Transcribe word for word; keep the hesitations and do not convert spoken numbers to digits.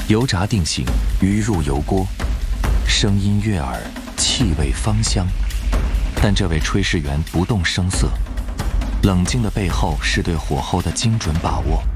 油炸定型，鱼入油锅，声音悦耳，气味芳香。但这位炊事员不动声色，冷静的背后是对火候的精准把握。